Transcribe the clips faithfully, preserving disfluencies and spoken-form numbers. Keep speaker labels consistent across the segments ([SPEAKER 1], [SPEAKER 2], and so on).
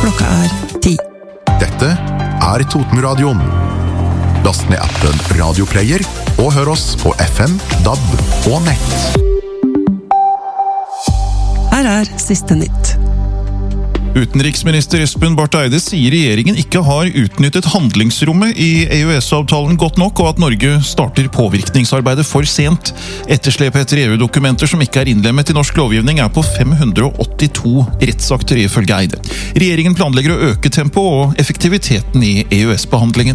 [SPEAKER 1] Klokka er ti.
[SPEAKER 2] Dette er Totenradioen. Last ned appen Radioplayer og hør oss på F M, D A B og nett.
[SPEAKER 1] Her er siste nytt.
[SPEAKER 3] Utenriksminister Espen Barth Eide sier regjeringen ikke har utnyttet handlingsrommet i E U S-avtalen godt nok, og at Norge starter påvirkningsarbeidet for sent. Etterslepet etter E U-dokumenter som ikke er innlemmet i norsk lovgivning er på fem hundre og åttito rettsakter ifølge Eide. Regjeringen planlegger å øke tempoet og effektiviteten i E U S-behandlingen.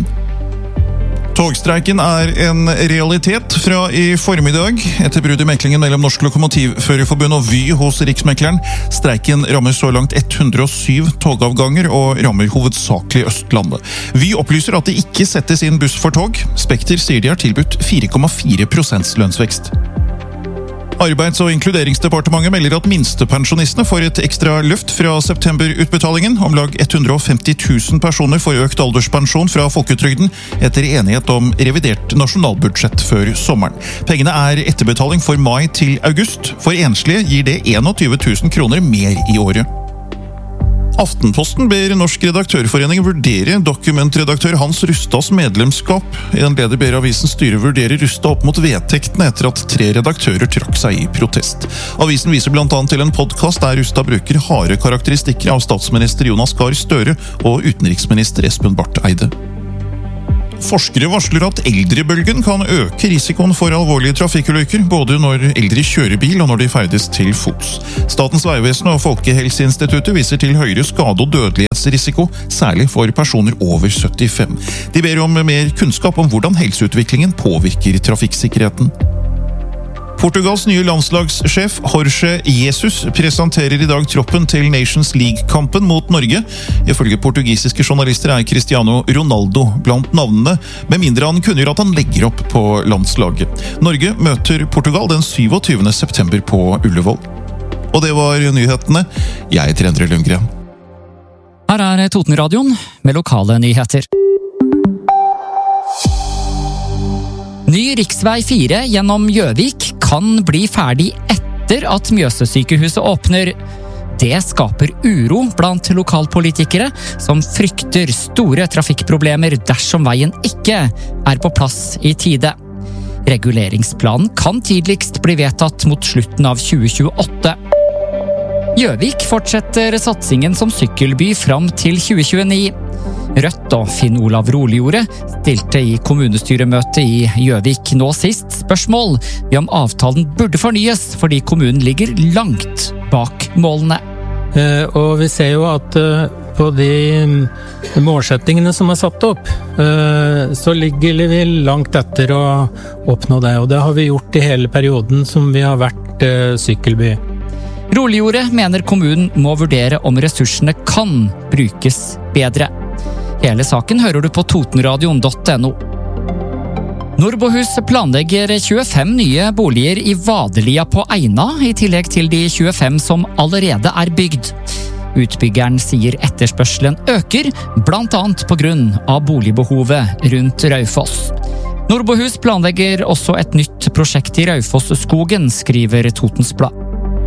[SPEAKER 3] Togstreiken er en realitet fra i formiddag. Etter brudd i meklingen mellom Norsk Lokomotivførerforbund og Vy hos Riksmekleren. Streiken rammer så langt hundre og syv togavganger og rammer hovedsakelig Østlandet. Vy opplyser at det ikke settes inn buss for tog. Spekter sier de har tilbudt fire komma fire prosent lønnsvekst. Arbeids- og inkluderingsdepartementet melder at minstepensjonistene får et ekstra løft fra septemberutbetalingen. Om lag hundre og femti tusen personer får økt alderspensjon fra folketrygden etter enighet om revidert nasjonalbudsjett før sommeren. Pengene er etterbetaling for mai til august. For enslige gir det tjueen tusen kroner mer i året. Aftenposten ber Norsk Redaktørforening vurdere dokumentredaktør Hans Rustads medlemskap. En leder ber avisens styre vurdere Rustad opp mot vedtektene etter at tre redaktører trakk seg i protest. Avisen viser blant annet til en podcast der Rustad bruker harde karakteristikker av statsminister Jonas Gahr Støre og utenriksminister Espen Barth Eide. Forskere varsler at eldrebølgen kan øke risikoen for alvorlige trafikkulykker, både når eldre kjører bil og når de ferdes til fots. Statens vegvesen og Folkehelseinstituttet viser til høyere skade- og dødelighetsrisiko, særlig for personer over syttifem. De ber om mer kunnskap om hvordan helseutviklingen påvirker trafikksikkerheten. Portugals nye landslagssjef Jorge Jesus presenterer i dag troppen til Nations League-kampen mot Norge. Ifølge portugisiske journalister er Cristiano Ronaldo blant navnene, med mindre han kunngjør at han legger opp på landslaget. Norge møter Portugal den syvogtyvende september på Ullevål. Og det var nyhetene. Jeg heter Endre Lundgren.
[SPEAKER 4] Her er Totenradioen med lokale nyheter. Ny riksvei fire gjennom Gjøvik kan bli ferdig etter at Mjøssykehuset åpner. Det skaper uro blant lokalpolitikere som frykter store trafikkproblemer dersom veien ikke er på plass i tide. Reguleringsplanen kan tidligst bli vedtatt mot slutten av tjue tjueåtte. Gjøvik fortsetter satsingen som sykkelby fram til tjue tjueni. Rødt og Finn Olav Roligordet stilte i kommunestyremøte i Gjøvik nå sist spørsmål ved om avtalen burde fornyes fordi kommunen ligger langt bak målene.
[SPEAKER 5] Eh, og vi ser jo at eh, på de målsettingene som er satt opp, eh, så ligger vi langt etter å oppnå det, og det har vi gjort i hele perioden som vi har vært eh, sykkelby.
[SPEAKER 4] Roligordet mener kommunen må vurdere om ressursene kan brukes bedre. Hele saken hører du på totenradion punktum no. Norbohus planlegger tjuefem nye boliger i Vadelia på Eina, i tillegg til de tjuefem som allerede er bygd. Utbyggeren sier etterspørselen øker, blant annet på grunn av boligbehovet rundt Raufoss. Norbohus planlegger også et nytt prosjekt i Raufoss-skogen, skriver Totens Blad.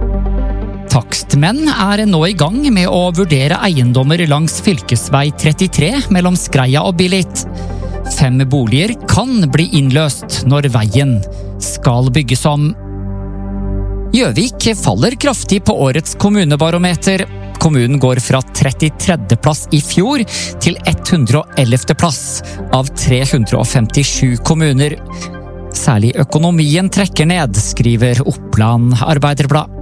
[SPEAKER 4] Takstmenn er nå i gang med å vurdere eiendommer langs fylkesvei trettitre mellom Skreia og Billit. Fem boliger kan bli innløst når veien skal bygges om. Gjøvik faller kraftig på årets kommunebarometer. Kommunen går fra trettitredje plass i fjor til hundre og ellevte plass av tre hundre og femtisju kommuner. Særlig økonomien trekker ned, skriver Oppland Arbeiderblad.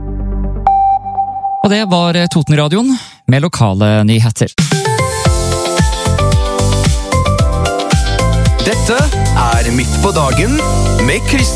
[SPEAKER 4] Og det var Totenradioen med lokale nyheter.
[SPEAKER 6] Dette er Midt på dagen med Kristine.